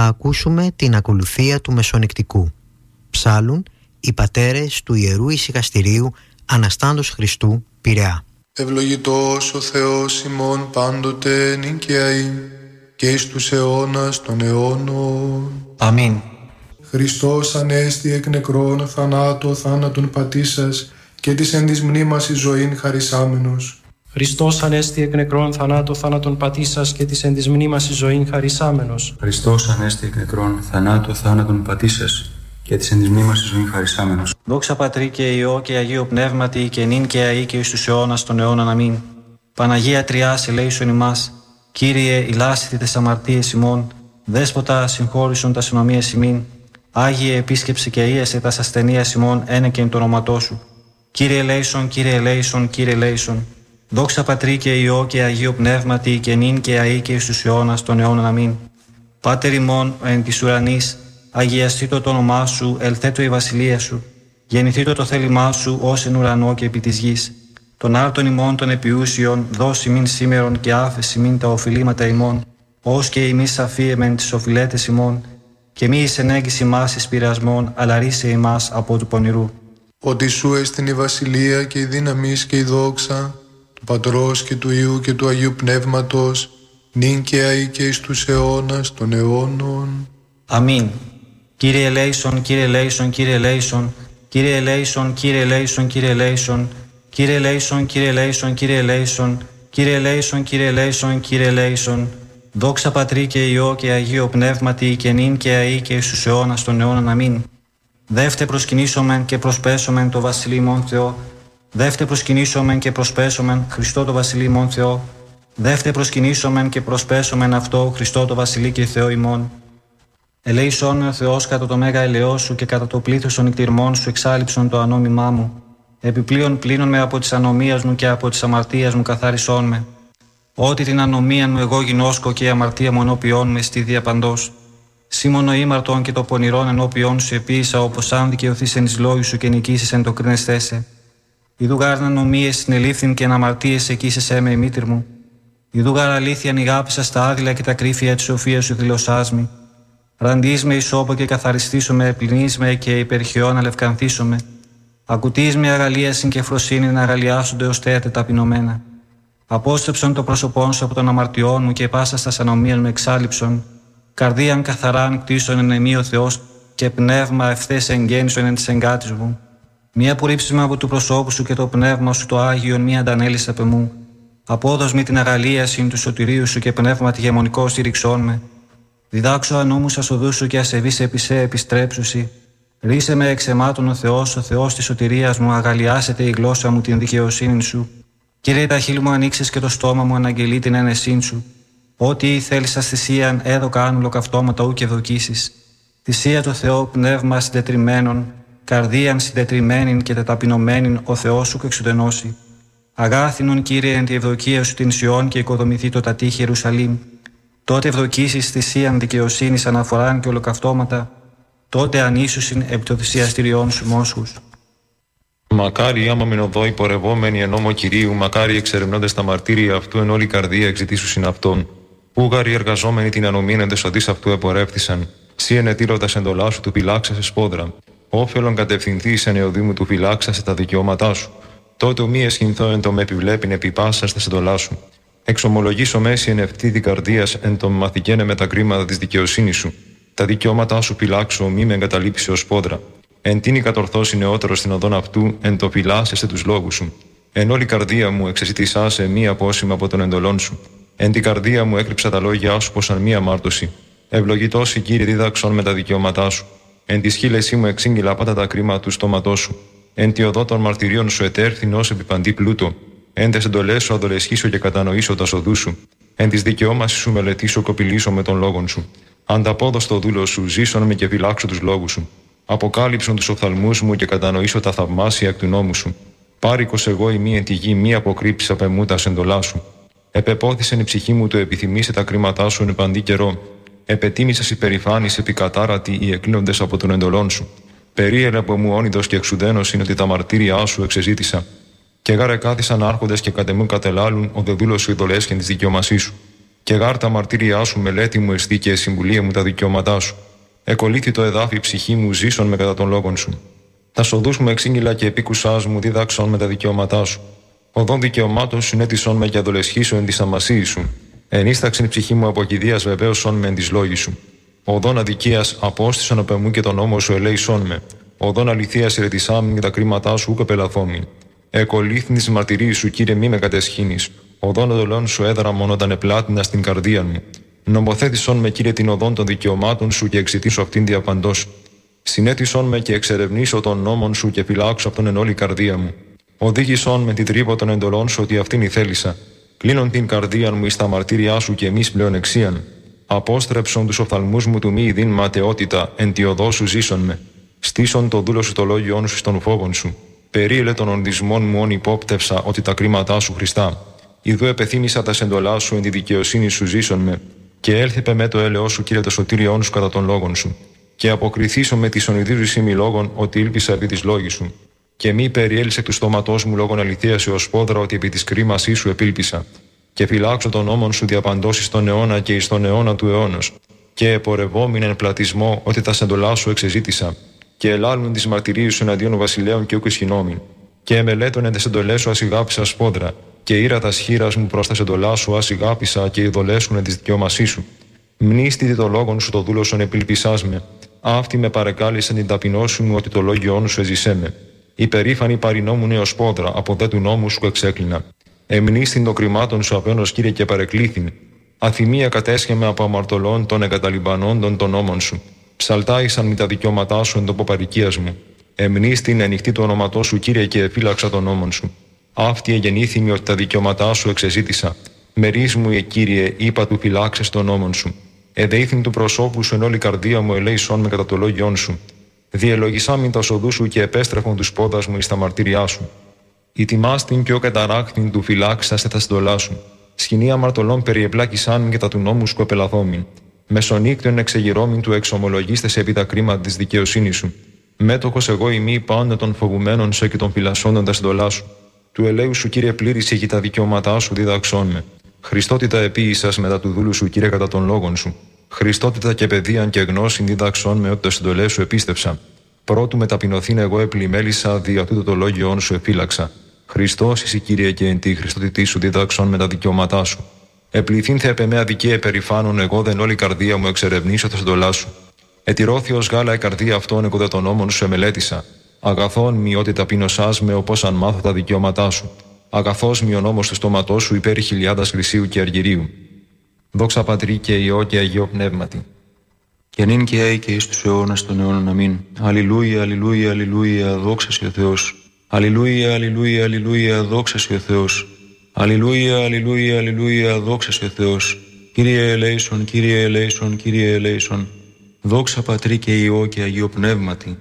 Θα ακούσουμε την ακολουθία του Μεσονυκτικού. Ψάλλουν οι πατέρες του Ιερού Ησυχαστηρίου Αναστάντος Χριστού, Πειραιά. Ευλογητός ο Θεός ημών πάντοτε νυν και αεί και εις τους αιώνας των αιώνων. Αμήν. Χριστός ανέστη εκ νεκρών θανάτω θάνατον πατήσας και της εν της μνήμας εις ζωήν χαρισάμενος. Χριστός ανέστη εκ νεκρών θανάτω θάνατον πατήσας και της εν της μνήμας εις ζωήν χαρισάμενος. Χριστός ανέστη εκ νεκρών θανάτω θάνατον πατήσας και της εν της μνήμας εις ζωήν χαρισάμενος. Δόξα Πατρί και Υιό και Αγίου Πνεύματι και νυν και αεί και εις τους αιώνας των αιώνων. Αμήν. Παναγία Τριάς ελέησον ημάς. Κύριε ηλάσιτη τες αμαρτίες ημών. Δέσποτα συγχώρησον τας ενομίες ημίν. Άγιε επίσκεψε και ίεσε τας ασθενείας ημών ένεκεν το όνοματό σου. Κύριε ελέησον, Κύριε ελέησον, Κύριε ελέησον. Δόξα Πατρί και Υιό και Αγίου Πνεύματι και νυν και αεί και εις τους αιώνας των αιώνων. Αμήν. Πάτερ ημών εν της ουρανής, αγιαστήτω το όνομά σου, ελθέτω η βασιλεία σου. Γεννηθήτω το θέλημά σου ως εν ουρανό και επί της γης. Τον άρτον ημών των επιούσιων, δώσει μην σήμερον και άφεση μην τα οφειλήματα ημών, ως και ημείς αφίεμεν τις οφειλέτες ημών, και μη εις ενέγγις ημάς εις πειρασμών, αλλά ρίσε ημάς από του πονηρού. Ότι σου έστειν η βασιλεία και η δύναμις και η δόξα, του Πατρός και του Υιού και του Αγίου Πνεύματος, νυν και αεί και εις τους αιώνας των αιώνων. Αμήν. Κύριε ελέησον, Κύριε ελέησον, Κύριε ελέησον, Κύριε ελέησον, Κύριε ελέησον, Κύριε ελέησον, Κύριε ελέησον, Κύριε ελέησον, Κύριε ελέησον, Κύριε ελέησον, Κύριε ελέησον, Κύριε ελέησον. Δόξα Πατρί και Υιό και Αγίου Πνεύματι και νυν και αεί και εις τους αιώνας των αιώνων. Αμήν. Δεύτε προσκυνήσομεν και προσπέσομεν το Βασιλεί ημών Θεό. Δεύτε προσκυνήσομεν και προσπέσομεν Χριστό το Βασιλεί ημών Θεό. Δεύτε προσκυνήσομεν και προσπέσομεν αυτό Χριστό το Βασιλεί και Θεό ημών. Ελέησόν με ο Θεός κατά το μέγα ελαιό σου και κατά το πλήθος των νηκτηρμών σου εξάλειψον το ανώμημά μου. Επιπλέον πλύνον με από της ανομίας μου και από της αμαρτίας μου καθάρισόν με. Ότι την ανομία μου εγώ γινώσκω και η αμαρτία μου ενώπιόν με στη διαπαντός. Σήμωνο ήμαρτον και το πονηρόν ενώπιόν σου επίησα, όπως αν δικαιωθείς εν εις λόγου σου και νικήσεις εν το κρίνεσθέσαι. Ιδού γάρ ανομίες συνελήφθην και εν αμαρτίες εκείσεσέ με η μήτρ μου. Ιδού γάρ αλήθεια νηγάπησα στα άδειλα και τα κρύφια της σοφίας σου δηλωσάς μη. Ραντείς με ισόπο και καθαριστήσω με, πλυνείς με και υπερχιόν αλευκανθήσω με. Ακουτείς με αγαλίασιν και φροσύνη να αγαλιάσονται ως θέατε ταπεινωμένα. Απόστρεψον το πρόσωπόν σου από των αμαρτιών μου και πάσα στα ανομίαν με εξάλειψον. Καρδίαν καθαράν κτίσον εν εμεί ο Θεός και πνεύμα ευθές εγγέννησον εν της εγκάτης μου. Μία απορρίψιμα από του προσώπου σου και το πνεύμα σου το Άγιον μία αντανέλης απ' εμού. Απόδος μη την αγαλίασιν του σωτηρίου σου και πνεύμα τη γεμονικό στήριξόν με. Διδάξω ανώμους ασοδούς σου και ασεβείς επισέ επιστρέψουσι. Ρίσε με εξαιμάτων ο Θεός της σωτηρίας μου, αγαλιάσετε η γλώσσα μου την δικαιοσύνη σου. Κύριε, τα χείλη μου ανοίξεις και το στόμα μου αναγγελεί την ένεσήν σου. Ό,τι θέλεις ας θυσίαν, έδωκα άν ολοκαυτώματα ου και δοκίσεις. Θυσία το Θεό πνεύμα συντετριμένων, καρδίαν συντετριμένην και τεταπεινωμένην ο Θεός σου εξουδενώσει. Αγάθινον, Κύριε, εν τη ευδοκία σου την Σιών και οικοδομηθεί το τατήχη Ιερουσαλήμ. Τότε ευδοκίσεις θυσίαν δικαιοσύνης αναφοράν και ολοκαυτώματα, τότε ανήσουσιν επί το θυσιαστηριών σου μόσχους. Μακάρι άμα μηνοδό υπορευόμενοι εν νόμο Κυρίου, μακάρι εξερευνώντες τα μαρτύρια αυτού εν όλη καρδία εξητήσουσιν αυτόν. Ούγαροι εργαζόμενοι την ανομήν εν τεσοδείς αυτού επορεύθησαν. Σύ ενετήλωτας εντολά σου του φυλάξασε σπόδρα. Όφελον κατευθυνθείς εν εωδήμου του φυλάξασε τα δικαιώματά σου. Τότε μη εσχυνθώ εν το με επιβλέπειν επί πάσας τες εντολά σου. Εξομολογήσω μέση εν ευτίδη καρδίας εν το μαθηκένε με τα κρίματα της δικαιοσύνης σου. Τα δικαιώματά σου φυλάξω, μη με εγκαταλείψει ως σπόδρα. Εν τίνη κατορθώσει νεότερο στην οδόν αυτού, εν το φυλάσσεσαι τους λόγους σου. Εν όλη καρδία μου εξεζητησάσαι μη απόσημα από τον εντολών σου. Εν την καρδία μου έκρυψα τα λόγια σου πως αν μη αμάρτωση. Ευλογητός η Κύριε δίδαξον με τα δικαιώματά σου. Εν τη σχήλεσή μου εξήγηλα πάτα τα κρίματα του στόματός σου. Εν τη οδό των μαρτυρίων σου ετέρθην ως επιπαντή πλούτο. Εν τες εντολές σου αδολεσχήσω και κατανοήσω τα σοδού σου. Εν της δικαιώμασης σου μελετήσω κοπηλήσω με των λόγων σου. Ανταπόδω στο δούλο σου, ζήσον με και φυλάξω τους λόγους σου. Αποκάλυψον τους οφθαλμούς μου και κατανοήσω τα θαυμάσια εκ του νόμου σου. Πάρικος εγώ ημί εν τη γη, μη αποκρύψεις απ' εμού τα εντολά σου. Επεπόθησεν η ψυχή μου το επιθυμήσε τα κρίματά σου εν παντή καιρό. Επετίμησας υπερηφάνης επικατάρατη οι εκκλίνοντες από τον εντολών σου. Περίελε από μου όνειδος και εξουδένος είναι ότι τα μαρτύρια σου εξεζήτησα. Και γάρε κάθισαν άρχοντες και κατεμούν κατελάλουν ο δε δούλος σου ειδολέσχεν της δικαιωμασής σου. Και γάρτα μαρτύριά σου μελέτη μου εστί και συμβουλία μου τα δικαιώματά σου. Εκολύθη το εδάφι ψυχή μου, ζήσον με κατά των λόγων σου. Τα σοδούς μου εξήγηλα και επίκουσάς μου, δίδαξον με τα δικαιώματά σου. Οδόν δικαιωμάτων συνέτησον με και αδολεσχήσω εν τη αμασίη σου. Ενίσταξεν ψυχή μου από κηδείας βεβαίωσον με εν τη λόγη σου. Οδόν αδικίας απόστησον από εμού και τον νόμο σου ελέησον με. Οδόν αληθείας ηρετισάμιν και τα κρίματά σου ούκ απελαθόμην. Εκολύθην τη μαρτυρία σου, Κύριε, μη με κατεσχύνεις. Οδόν οδολών σου έδραμον όταν επλάτινα στην καρδία μου. Νομοθέτησον με, Κύριε, την οδόν των δικαιωμάτων σου και εξητήσω αυτήν διαπαντός. Συνέτησον με και εξερευνήσω των νόμων σου και φυλάξω αυτόν εν όλη καρδία μου. Οδήγησον με την τρύπο των εντολών σου ότι αυτήν ηθέλησα. Κλείνον την καρδία μου εις τα μαρτύριά σου και εμείς πλέον εξίαν. Απόστρεψον τους οφθαλμούς μου του μη ειδήν ματαιότητα, εν τη οδό σου ζήσον με. Στήσον το δούλο σου το λόγιόν σου στον φόβον σου. Περίελε των ορδισμών μου όν υπόπτευσα ότι τα κρίματά σου Χριστά. Ιδού επεθύμησα τα σεντολά σου εν τη δικαιοσύνη σου ζήσον με. Και έλθεπε με το έλεό σου, Κύριε, το σωτήριόν σου κατά των λόγων σου. Και αποκριθήσω με τη ονειδίζουσή μη λόγων ότι ήλπισα επί της λόγης σου. Και μη περιέλυσε του στόματός μου λόγων αληθείας έως πόδρα ότι επί της κρίμασής σου επήλπισα. Και φυλάξω τον νόμον σου διαπαντώσεις στον αιώνα και εις τον αιώνα του αιώνος. Και επορευόμην εν πλατισμό ότι τα σεντολά σου εξεζήτησα. Και ελάλουν τις μαρτυρίες σου εναντίον βασιλέων και ούκ ισχυνόμην. Και εμελέτων εν τες εντολές σου ασηγάπησα σπόδρα. Και ήρα τα σχήρας μου προς τα σεντολά σου ασηγάπησα και ειδολέσουν εν της δικαιώμασής σου. Μνήστητη το λόγον σου το δούλωσον επιλπισάς με. Αυτή με παρεκάλεσαν την ταπεινώση μου ότι το λόγιόν σου εζησέ με. Υπερήφανη παρινόμουν έως πόδρα, από δε του νόμου σου εξέκλεινα. Εμνήστην των κρυμάτων σου απένος, Κύριε, και παρεκλήθην. Αθυμία κατέσχεμε από αμαρτωλών των εγκαταλειμπανόντων των νόμων σου. Ψαλτάησαν με τα δικαιώματά σου εν τόπο παροικίας μου. Εμνήστην ανοιχτή το όνοματό σου, Κύριε, και εφύλαξα των νόμων σου. Αυτή εγεννήθημη ότι τα δικαιώματά σου εξεζήτησα. Μερίς μου, Κύριε, είπα του φυλάξες των νόμων σου. Εδεήθην του προσώπου σου εν όλη καρδία μου ελέησον με κατά το λόγιόν σου. Διελογισάμιν τα σοδού σου και επέστρεφον τους πόδας μου εις τα μαρτύριά σου. Ητιμάστην και ο καταράχθην του φυλάξασαι τα στολά σου. Σκηνή αμαρτωλών περιεπλάκησάν και τα του νόμου σου επελαθόμην. Μεσονύκτων εξεγυρώμην του εξομολογίστες επί τα κρίματα της δικαιοσύνης σου. Μέτοχος εγώ ημί πάντα των φοβουμένων σε και των φυλασσόντων τα στολά σου. Του ελέου σου, Κύριε, πλήρησε και τα δικαιώματά σου δίδαξόν με. Χριστότητα επίησας μετά του δούλου σου, Κύριε, κατά των λόγων σου. Χριστότητα και παιδείαν και γνώσιν δίδαξόν με ότι το συντολέ σου επίστεψα. Πρώτου μεταπεινωθήν εγώ επλημέλησα, δια τούτο το λόγιόν σου εφύλαξα. Χριστός εσύ, Κύριε, και εν τη Χριστότητή σου δίδαξόν με τα δικαιώματά σου. Επληθήν θε επ' εμέ αδικία επερηφάνων, εγώ δεν όλη καρδία μου εξερευνήσω τα συντολά σου. Ετηρώθη ως γάλα η καρδία αυτών, εγώ δε των νόμων σου εμελέτησα. Αγαθόν μη ότι ταπεινωσάς με, όπως αν μάθω τα δικαιώματά σου. Αγαθός μη ο νόμος του στόματός σου υπέρ χιλιάδας χρυσίου και αργυρίου. Δόξα Πατρί και Υιό και Αγίο Πνεύματι. Και νυν και αεί και εις τους αιώνας των αιώνων. Αμήν. Αλληλούια, αλληλούια, αλληλούια, δόξα σοι ο Θεός. Αλληλούια, αλληλούια, αλληλούια, δόξα σοι ο Θεός. Αλληλούια, αλληλούια, αλληλούια, δόξα σοι ο Θεός. Κύριε ελέησον, Κύριε ελέησον, Κύριε ελέησον. Δόξα Πατρί και Υιό και Αγίο Πνεύματι.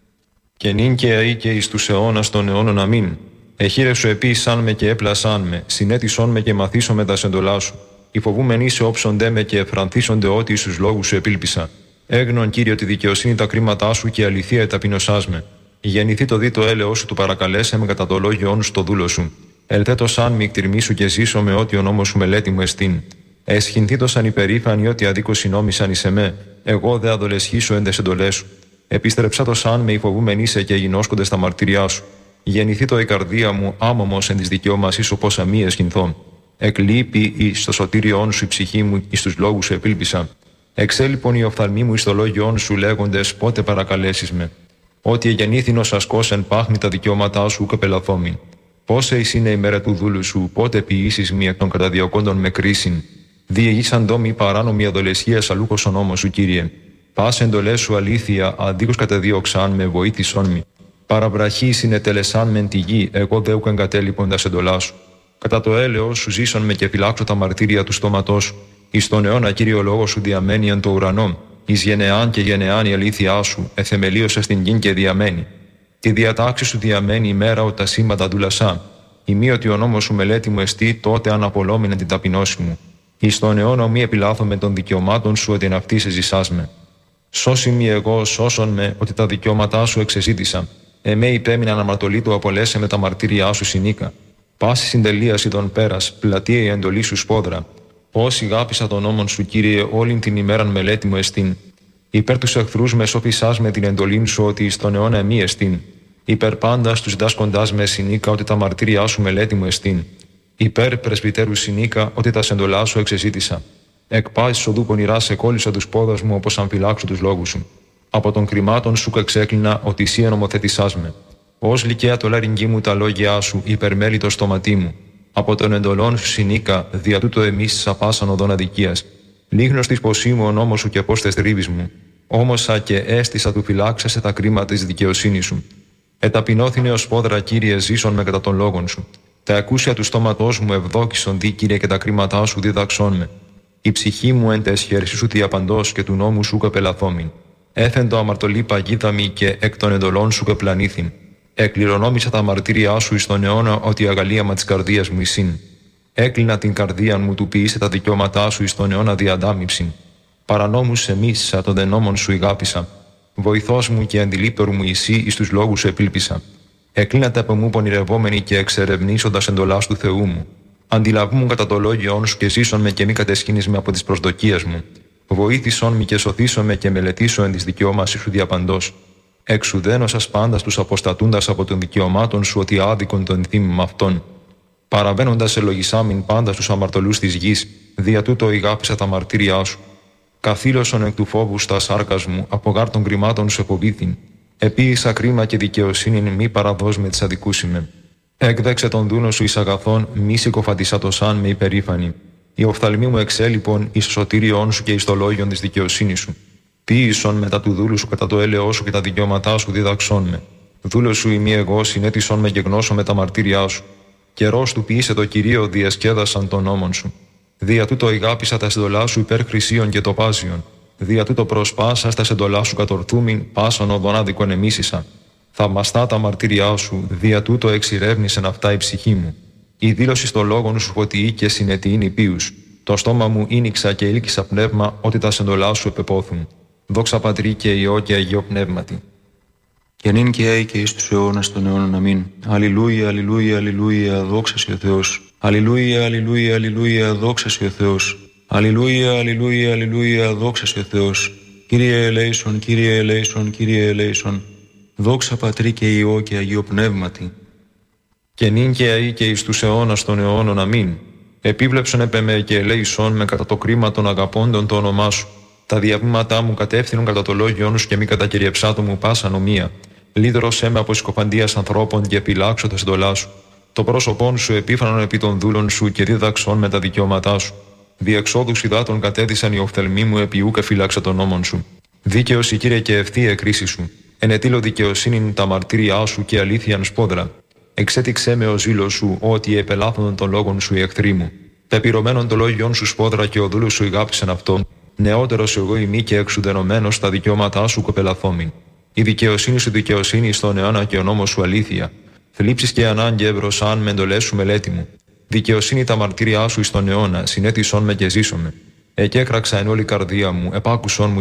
Και νυν και αεί και εις τους αιώνας των αιώνων. Αμήν. Εχείρε σου επίησαν με και έπλασαν με, συνέτησον με και μαθήσω με τα σεντολά σου. Οι φοβούμενοι σε όψονται με και εφρανθίσονται ότι εις τους λόγους σου επήλπισα. Έγνον, Κύριε, τη δικαιοσύνη τα κρίματά σου και αληθεία ταπεινωσάς με. Γεννηθεί το δίτο έλεος σου του παρακαλέσε με κατά το λόγιόν σου το δούλο σου. Ελθέτω σαν μη εκτιρμήσου και ζήσω με ότι ο νόμος σου μελέτη μου εστίν. Εσχυνθήτω σαν υπερήφανοι ότι αδίκως συνόμησαν εις εμέ. Εγώ δε αδολεσχήσω εν τες εντολές σου. Επίστρεψα το σαν με υφοβούμενοι σε και γινώσκονται στα μαρτυριά σου. Γεννηθεί το η καρδία μου άμωμος εν της δικαιώμασής σου πόσα μη εσχυνθώ. Εκλείπει εις το σωτήριόν σου η ψυχή μου, εις τους λόγους σου επήλπισα. Εξέλιπον οι οφθαλμοί μου εις το λόγιόν σου λέγοντες πότε παρακαλέσεις με. Ότι εγεννήθην ως ασκός εν πάχνη τα δικαιώματά σου και πελαθόμην. Πόσε εις είναι η μέρα του δούλου σου, πότε ποιήσεις μη εκ των καταδιωκόντων με κρίσιν. Διεγήσαν τόμοι παράνομη αδολεσχία αλούχος ο νόμος σου, Κύριε. Πάσε εντολές σου αλήθεια, αντίκως κατεδίωξαν με βοήθησόν μη. Παραβραχή συνετελεσάν μεν τη γη, εγώ δε ουκ εγκατέλειπον τα εντολά σου. Κατά το έλεος σου ζήσον με και φυλάξω τα μαρτύρια του στόματός σου. Εις τον αιώνα, Κύριο λόγο σου διαμένει εν το ουρανό. Εις γενεάν και γενεάν η αλήθειά σου, εθεμελίωσε στην γην και διαμένει. Τη διατάξη σου διαμένει η μέρα ότι τα σήματα δούλασά. Ημί ότι ο νόμος σου μελέτη μου εστί, τότε αναπολόμηνε την ταπεινώση μου. Εις τον αιώνα μη επιλάθω με των δικαιωμάτων σου ότι εν αυτή σε ζησάς με. Σώσι μη εγώ, σώσον με, ότι τα δικαιώματά σου εξεζήτησα. Εμέ υπέμειναν αμαρτωλή του απολέσε με τα μαρτύριά σου συνήκα. Πάση συντελείαση των πέρας, πλατεία η εντολή σου σπόδρα. Πώς ηγάπησα τον νόμον σου, Κύριε, όλην την ημέραν μελέτη μου εστίν. Υπέρ τους εχθρούς με σώπησάς με την εντολήν σου ότι στον αιώνα εμεί εστίν. Υπέρ πάντα τους δάσκοντάς με συνήκα ότι τα μαρτύριά σου μελέτη μου εστίν. Υπέρ πρεσβυτέρου συνήκα ότι τα σεντολά σου εξεζήτησα. Εκ πάσης οδού πονηρά σε κόλλησα τους πόδας μου όπως αμφυλάξω τους λόγους σου. Από των κρυμάτων σου εξέκλεινα ότι εσύ ενομοθέτησάς με. Ως λυκαία το λαρυγγί μου τα λόγια σου, υπερμέλει το στόματί μου. Από των εντολών σου συνήκα, δια τούτο εμείς απάσαν οδόν αδικίας. Λίγνος της ποσή μου ο νόμος σου και πώς τες τρίβεις μου. Όμωσα και έστησα του φυλάξεσαι τα κρίματα της δικαιοσύνης σου. Εταπεινώθηνε ως πόδρα, Κύριε, ζήσον με κατά των λόγων σου. Τα ακούσια του στόματός μου ευδόκησον δι, Κύριε, και τα κρίματά σου δίδαξόν με. Η ψυχή μου εν τες χέρσεις σου διαπαντός και του νόμου σου καπελαθόμην. Έθεν το αμαρτωλή παγίδαμι και εκ των εντολών σου κεπλανήθην. Εκληρονόμησα τα μαρτύριά σου εις τον αιώνα ότι η αγαλίαμα της καρδίας μου εισήν. Έκλεινα την καρδία μου του ποιήσε τα δικαιώματά σου εις τον αιώνα διαντάμιψην. Παρανόμους εμείς των δενόμων σου ηγάπησα. Βοηθός μου και αντιλήπτορ μου εσύ εις τους λόγους σου επήλπισα. Εκλίνατε από μου πονηρευόμενοι και εξερευνήσοντας εντολάς του Θεού μου. Αντιλαβούμουν κατά το λόγιόν σου και ζήσον με και μη κατεσχύνεις με από τις προσδοκίες μου. Βοήθησον με και σωθήσον με και μελετήσω εν της δικαιώμασης σου διαπαντός. Εξουδένωσας πάντα τους αποστατούντας από των δικαιωμάτων σου ότι άδικον τον θύμημα αυτών. Παραβαίνοντας ελογισάμιν πάντα στους αμαρτωλούς της γης, δια τούτο ηγάπησα τα μαρτύριά σου. Καθήλωσον εκ του φόβου στα σάρκας μου, από γάρ των κρυμάτων σου εποβήθην. Επίησα κρίμα και δικαιοσύνην, μη παραδός με της αδικούσιμε. Έκδεξε τον δούνο σου εις αγαθών, μη συκοφαντισατοσάν με υπερήφανη. Η οφθαλμή μου εξέλιπον εις σωτήριόν σου και εις το λόγιον της δικαιοσύνης σου. Ποίησον μετά του δούλου σου κατά το έλεό σου και τα δικαιώματά σου διδαξών με. Δούλο σου ημί εγώ συνέτησον με και γνώσω με τα μαρτύριά σου. Καιρός του ποιήσε το Κυρίο διασκέδασαν των νόμων σου. Δια τούτο ηγάπησα τα συντολά σου υπέρ χρυσίων και τοπάζιων. Δια τούτο προσπάσα στα συντολά σου κατορθούμην, πάσον οδον άδικον εμίσησα. Θαυμαστά τα μαρτύριά σου, δια τούτο εξηρεύνησεν αυτά η ψυχή μου. Η δήλωση στο λόγον σου φωτιή και συνετιήν υπείους. Το στόμα μου ίνιξα και ήλκησα πνεύμα ότι τα συντολά σου επεπόθουν. Δόξα Πατρί και Υιό και Αγίο Πνεύματι. Και νυν και αεί και εις τους αιώνας των αιώνων αμήν. Αλληλούια, αλληλούια, αλληλούια, δόξα σοι ο Θεός. Αλληλούια, αλληλούια, αλληλούια, δόξα σοι ο Θεός. Αλληλούια, αλληλούια, αλληλούια, δόξα σοι ο Θεός. Κύριε ελέησον, Κύριε ελέησον, Κύριε ελέησον. Δόξα Πατρί και Υιό και Αγίο Πνεύματι. Και νυν και αεί και εις τους αιώνας των αιώνων αμήν. Επίβλεψον επ' εμέ και ελέησον με κατά το κρίμα των αγαπώντων το όνομά σου. Τα διαβήματά μου κατεύθυνον κατά το λόγιόν σου και μη κατακυριευσάτο μου πάσα νομία. Λύδρωσέ με από σκοπαντίας ανθρώπων και επιλάξω τα συντολά σου. Το πρόσωπόν σου επίφανον επί των δούλων σου και δίδαξον με τα δικαιώματά σου. Διεξόδους υδάτων κατέδυσαν οι οφθαλμοί μου επί ούκ εφυλάξα των νόμων σου. Δίκαιος η Κύριε και ευθεία κρίση σου. Ενετήλω δικαιοσύνην τα μαρτύριά σου και αλήθειαν σπόδρα. Εξέτηξέ με ο ζήλος σου ότι επελάθουν των λόγων σου οι εχθροί μου. Πεπυρωμένον το λόγιον σου σπόδρα και ο δούλος σου ηγάπησεν αυτόν. Νεότερος εγώ ημί και εξουδενωμένος τα δικαιώματά σου κοπελαθόμην. Η δικαιοσύνη σου δικαιοσύνη στον αιώνα και ο νόμος σου αλήθεια. Θλίψεις και ανάγκη ευρωσάν με εντολές σου μελέτη μου. Δικαιοσύνη τα μαρτύριά σου εις τον αιώνα, συνέτησόν με και ζήσομαι. Εκέκραξα εν όλη καρδία μου, επάκουσον μου